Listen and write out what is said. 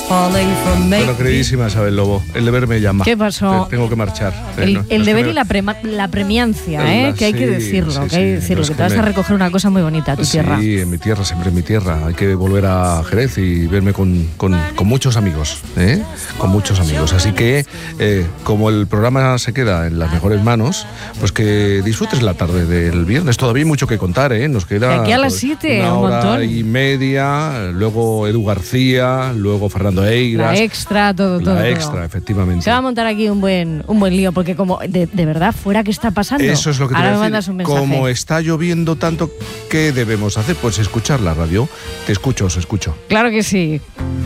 Bueno, queridísima Isabel Lobo, el deber me llama. ¿Qué pasó? Tengo que marchar. El deber y la premiancia, que hay que decirlo, que te vas a recoger una cosa muy bonita a tu tierra. Sí, en mi tierra, siempre en mi tierra. Hay que volver a Jerez y verme con muchos amigos, con muchos amigos. Así que, como el programa se queda en las mejores manos, pues que disfrutes la tarde del viernes. Todavía hay mucho que contar, Nos queda... De aquí a las 7, una un hora montón. y media, luego Edu García, luego Fernando Eiras. La extra, todo. La extra, efectivamente. Se va a montar aquí un buen lío, porque como de verdad fuera que está pasando. Eso es lo que te ahora voy a me decir. mandas un mensaje. Como está lloviendo tanto, ¿qué debemos hacer? Pues escuchar la radio. Te escucho, os escucho. Claro que sí.